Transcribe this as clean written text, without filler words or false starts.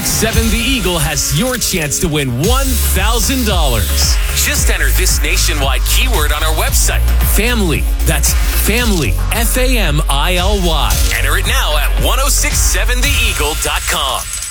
1067 The Eagle has your chance to win $1,000. Just enter this nationwide keyword on our website. Family. That's family. Family. Enter it now at 1067theeagle.com.